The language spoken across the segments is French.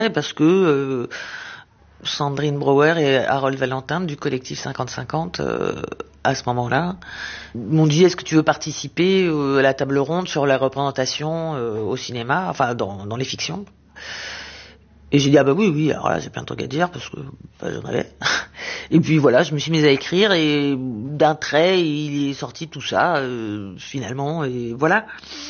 parce que Sandrine Brouwer et Harold Valentin du collectif 50-50 à ce moment-là m'ont dit est-ce que tu veux participer à la table ronde sur la représentation au cinéma, enfin dans les fictions. Et j'ai dit ah bah oui, alors là j'ai plein de trucs à dire parce que j'en avais. Et puis voilà, je me suis mise à écrire et d'un trait il est sorti tout ça finalement et voilà.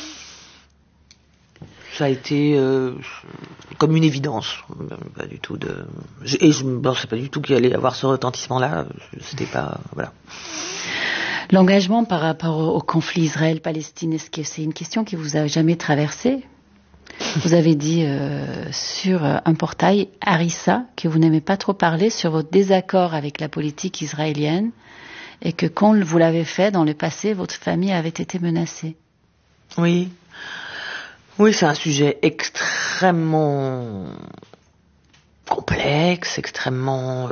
Ça a été comme une évidence, pas du tout et je ne pensais pas du tout qu'il allait avoir ce retentissement-là. C'était pas voilà. L'engagement par rapport au conflit Israël-Palestine, est-ce que c'est une question qui vous a jamais traversé? Vous avez dit sur un portail, Harissa, que vous n'aimez pas trop parler sur votre désaccord avec la politique israélienne et que quand vous l'avez fait dans le passé, votre famille avait été menacée. Oui, c'est un sujet extrêmement complexe, extrêmement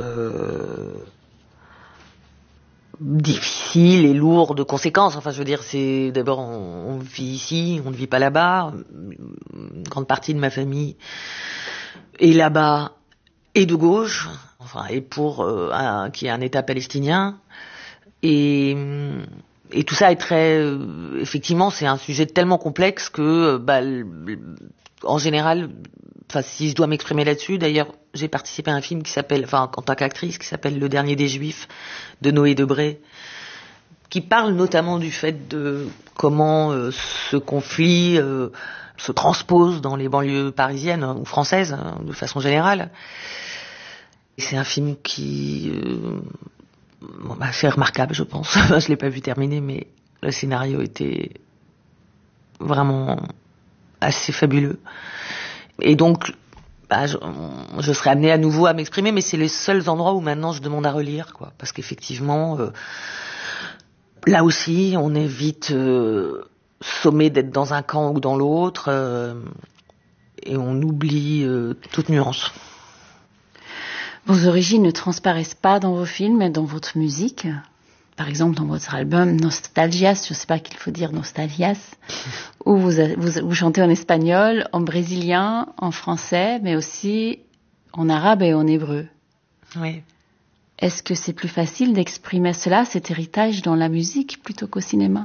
difficile et lourd de conséquences. Enfin, je veux dire, c'est d'abord on vit ici, on ne vit pas là-bas. Une grande partie de ma famille est là-bas et de gauche, enfin, et pour qui est un État palestinien. Et tout ça est très, effectivement, c'est un sujet tellement complexe que, en général, enfin, si je dois m'exprimer là-dessus, d'ailleurs, j'ai participé à un film qui s'appelle, enfin, en tant qu'actrice, qui s'appelle Le Dernier des Juifs, de Noé Debré, qui parle notamment du fait de comment ce conflit se transpose dans les banlieues parisiennes ou françaises, de façon générale. Et c'est un film qui c'est remarquable, je pense. Je l'ai pas vu terminer, mais le scénario était vraiment assez fabuleux. Et donc, je serais amenée à nouveau à m'exprimer, mais c'est les seuls endroits où maintenant je demande à relire, quoi. Parce qu'effectivement, là aussi, on est vite sommé d'être dans un camp ou dans l'autre, et on oublie toute nuance. Vos origines ne transparaissent pas dans vos films, mais dans votre musique. Par exemple, dans votre album Nostalgias, je ne sais pas qu'il faut dire Nostalgias, où vous chantez en espagnol, en brésilien, en français, mais aussi en arabe et en hébreu. Oui. Est-ce que c'est plus facile d'exprimer cela, cet héritage, dans la musique plutôt qu'au cinéma?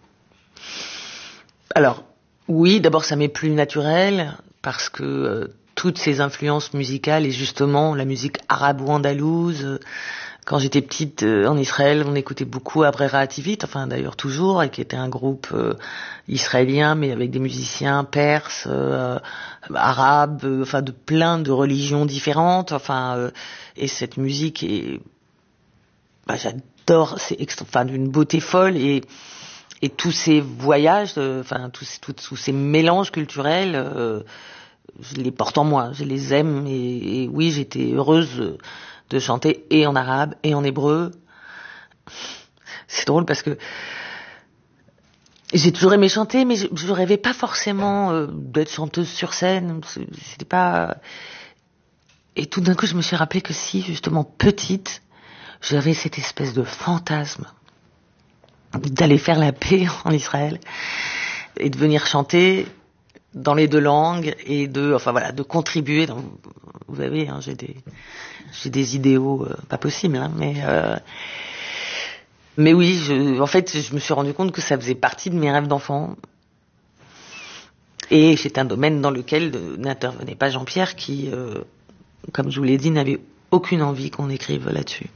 Alors, oui, d'abord ça m'est plus naturel, parce que toutes ces influences musicales et justement la musique arabo-andalouse. Quand j'étais petite en Israël, on écoutait beaucoup Abrera Ativit, enfin d'ailleurs toujours, et qui était un groupe israélien mais avec des musiciens perses, arabes, enfin de plein de religions différentes. Enfin, et cette musique est, j'adore, c'est d'une beauté folle et tous ces voyages, enfin tous ces mélanges culturels. Je les porte en moi, je les aime et oui, j'étais heureuse de chanter et en arabe et en hébreu. C'est drôle parce que j'ai toujours aimé chanter, mais je rêvais pas forcément d'être chanteuse sur scène. C'était pas. Et tout d'un coup, je me suis rappelé que si, justement, petite, j'avais cette espèce de fantasme d'aller faire la paix en Israël et de venir chanter dans les deux langues et de contribuer. Vous savez, j'ai des idéaux pas possibles, hein, mais oui, en fait, je me suis rendu compte que ça faisait partie de mes rêves d'enfant. Et c'est un domaine dans lequel n'intervenait pas Jean-Pierre qui, comme je vous l'ai dit, n'avait aucune envie qu'on écrive là-dessus.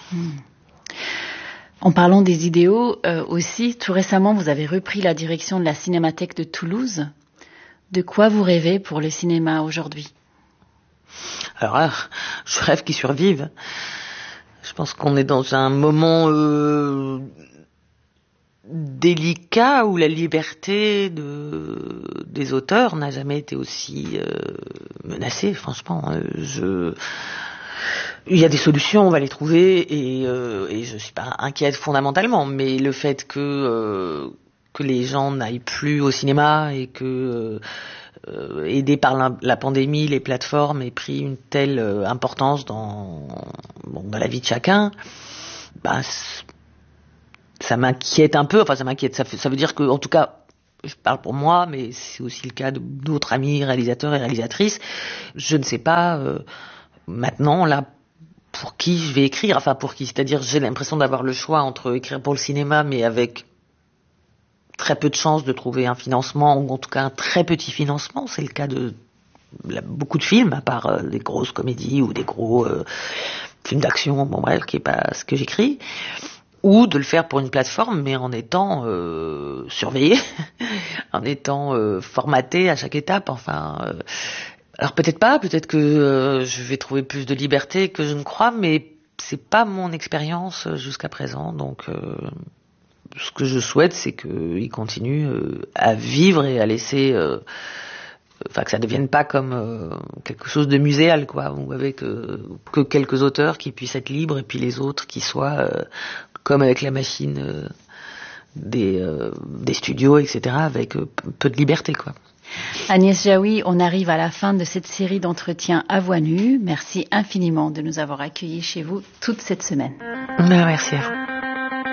En parlant des idéaux, aussi, tout récemment, vous avez repris la direction de la Cinémathèque de Toulouse. De quoi vous rêvez pour le cinéma aujourd'hui? Alors là, je rêve qu'il survive. Je pense qu'on est dans un moment délicat où la liberté des auteurs n'a jamais été aussi menacée, franchement. Il y a des solutions, on va les trouver et je suis pas inquiète fondamentalement, mais le fait que les gens n'aillent plus au cinéma et que aidés par la pandémie, les plateformes aient pris une telle importance dans la vie de chacun, ça m'inquiète un peu. Enfin, ça m'inquiète. Ça veut dire que, en tout cas, je parle pour moi, mais c'est aussi le cas d'autres amis réalisateurs et réalisatrices. Je ne sais pas maintenant là pour qui je vais écrire, enfin pour qui, c'est-à-dire j'ai l'impression d'avoir le choix entre écrire pour le cinéma, mais avec très peu de chances de trouver un financement, ou en tout cas un très petit financement. C'est le cas de beaucoup de films, à part des grosses comédies ou des gros films d'action, bon bref, qui est pas ce que j'écris. Ou de le faire pour une plateforme, mais en étant surveillé, en étant formaté à chaque étape. Enfin, alors peut-être pas, peut-être que je vais trouver plus de liberté que je ne crois, mais c'est pas mon expérience jusqu'à présent. Donc, ce que je souhaite, c'est qu'il continue à vivre et à laisser, enfin que ça ne devienne pas comme quelque chose de muséal, quoi, ou avec que quelques auteurs qui puissent être libres et puis les autres qui soient comme avec la machine des studios, etc., avec peu de liberté, quoi. Agnès Jaoui, on arrive à la fin de cette série d'entretiens à voix nue. Merci infiniment de nous avoir accueillis chez vous toute cette semaine. Merci à vous.